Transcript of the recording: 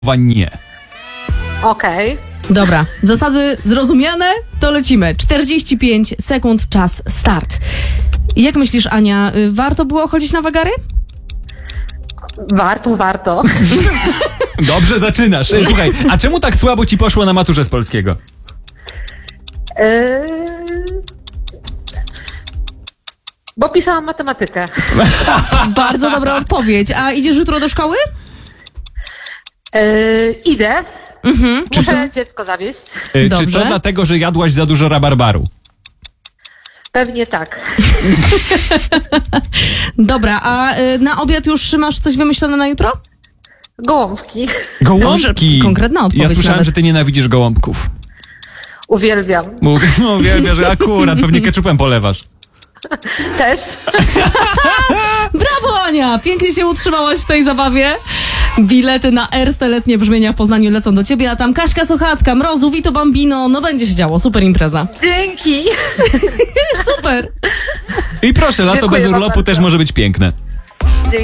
nie. Okej. Dobra, zasady zrozumiane, to lecimy. 45 sekund, czas, start. Jak myślisz, Ania, warto było chodzić na wagary? Warto. Dobrze zaczynasz. Słuchaj, a czemu tak słabo ci poszło na maturze z polskiego? Bo pisałam matematykę. Bardzo dobra odpowiedź. A idziesz jutro do szkoły? Idę. Czy Muszę dziecko zawieźć. Czy Dobrze. to dlatego, że jadłaś za dużo rabarbaru? Pewnie tak. Dobra, a na obiad już masz coś wymyślone na jutro? Gołąbki. Gołąbki! Dobrze, konkretna odpowiedź Ja słyszałem, nawet. że ty nienawidzisz gołąbków. Uwielbiam. Uwielbiam, że akurat pewnie keczupem polewasz. Też. Brawo, Ania! Pięknie się utrzymałaś w tej zabawie. Bilety na Erste letnie brzmienia w Poznaniu lecą do ciebie, a tam Kaśka Sochacka, Mrozu, Vito Bambino, no będzie się działo, super impreza. Dzięki. Super! I proszę, lato Dziękuję bez wam urlopu bardzo. też może być piękne.